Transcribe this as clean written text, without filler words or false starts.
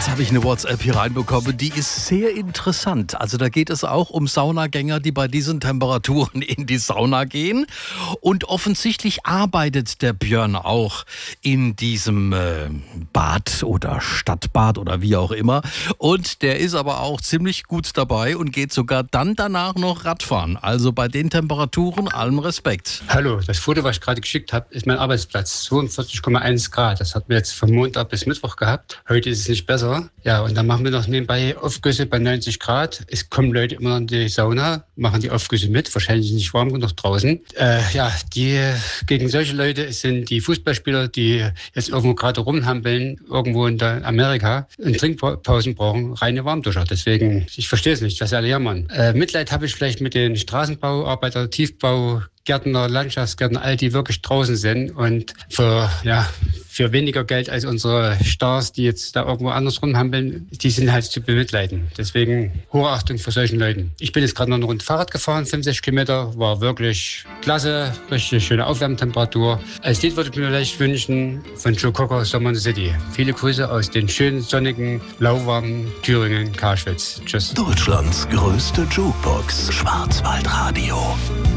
Jetzt habe ich eine WhatsApp hier reinbekommen, die ist sehr interessant. Also da geht es auch um Saunagänger, die bei diesen Temperaturen in die Sauna gehen. Und offensichtlich arbeitet der Björn auch in diesem Bad oder Stadtbad oder wie auch immer. Und der ist aber auch ziemlich gut dabei und geht sogar dann danach noch Radfahren. Also bei den Temperaturen allen Respekt. Hallo, das Foto, was ich gerade geschickt habe, ist mein Arbeitsplatz. 42,1 Grad. Das hatten wir jetzt von Montag bis Mittwoch gehabt. Heute ist es nicht besser. Ja, und dann machen wir noch nebenbei Aufgüsse bei 90 Grad. Es kommen Leute immer in die Sauna, machen die Aufgüsse mit. Wahrscheinlich nicht warm genug draußen. Gegen solche Leute sind die Fußballspieler, die jetzt irgendwo gerade rumhampeln, irgendwo in Amerika, und Trinkpausen brauchen, reine Warmduscher. Deswegen, ich verstehe es nicht, dass alle jammern. Mitleid habe ich vielleicht mit den Straßenbauarbeiter, Tiefbau, Gärtner, Landschaftsgärtner, all die wirklich draußen sind und für weniger Geld als unsere Stars, die jetzt da irgendwo anders rumhampeln, die sind halt zu bemitleiden. Deswegen hohe Achtung vor solchen Leuten. Ich bin jetzt gerade noch eine Runde Fahrrad gefahren, 65 Kilometer, war wirklich klasse, richtig schöne Aufwärmtemperatur. Als Lied würde ich mir vielleicht wünschen von Joe Cocker, Summer in the City. Viele Grüße aus den schönen, sonnigen, lauwarmen Thüringen, Karschwitz. Tschüss. Deutschlands größte Jukebox, Schwarzwaldradio.